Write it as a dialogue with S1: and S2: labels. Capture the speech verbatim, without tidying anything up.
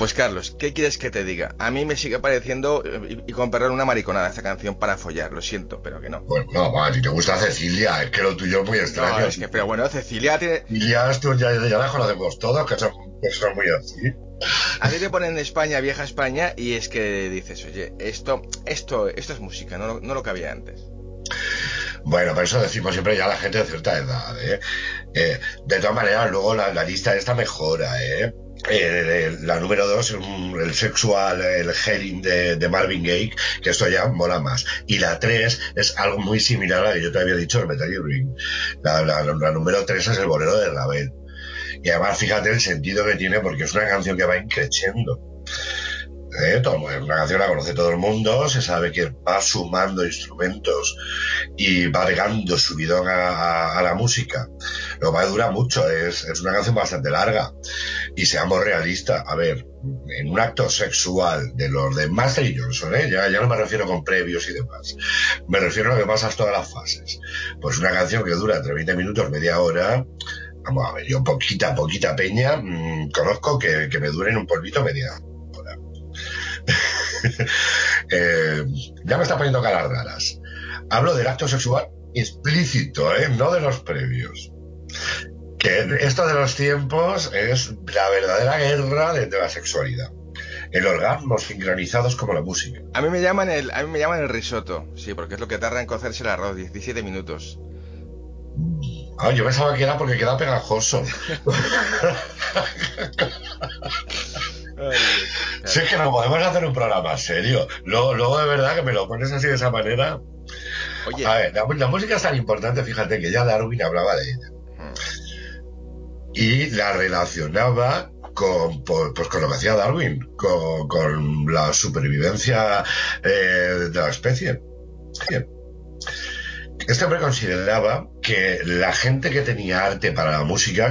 S1: Pues Carlos, ¿qué quieres que te diga? A mí me sigue pareciendo, y, y con perdón, una mariconada esta canción para follar, lo siento, pero que no.
S2: Pues no, va, si te gusta Cecilia, es que lo tuyo es muy extraño.
S1: No, es que, pero bueno, Cecilia tiene...
S2: Cecilia, esto ya, ya la conocemos todos, que son personas muy así.
S1: A ti te ponen España, vieja España, y es que dices, oye, esto, esto, esto es música, no, no lo que había antes.
S2: Bueno, por eso decimos siempre ya a la gente de cierta edad, ¿eh? Eh, de todas maneras, luego la, la lista esta mejora, ¿eh? Eh, la número dos, el sexual, el herring de, de Marvin Gaye, que esto ya mola más. Y la tres es algo muy similar a lo que yo te había dicho, el Metal Ring. La, la, la número tres es el bolero de Ravel. Y además, fíjate el sentido que tiene, porque es una canción que va increciendo. ¿Eh? Todo, una canción la conoce todo el mundo, se sabe que va sumando instrumentos y va agregando subidón a, a, a la música. Lo va a durar mucho, es, es una canción bastante larga. Y seamos realistas, a ver, en un acto sexual de los de Master y Johnson, ¿eh? ya, ya no me refiero con previos y demás, me refiero a lo que pasas todas las fases. Pues una canción que dura entre veinte minutos, media hora. Vamos a ver, yo poquita, poquita peña mmm, conozco que, que me duren un polvito media hora. eh, ya me está poniendo caras raras. Hablo del acto sexual explícito, ¿eh? No de los previos. Que esto de los tiempos es la verdadera guerra de, de la sexualidad. El orgasmo sincronizados como la música.
S1: A mí me llaman el, a mí me llaman el risotto, sí, porque es lo que tarda en cocerse el arroz, diecisiete minutos.
S2: Ah, yo pensaba que era porque queda pegajoso.
S1: Ay,
S2: si es que no podemos hacer un programa serio. Luego, luego de verdad que me lo pones así de esa manera.
S1: Oye.
S2: A ver, la, la música es tan importante, fíjate que ya Darwin hablaba de ella. Hmm. Y la relacionaba con, pues, pues con lo que hacía Darwin, con, con la supervivencia eh, de la especie. Bien. Este hombre consideraba que la gente que tenía arte para la música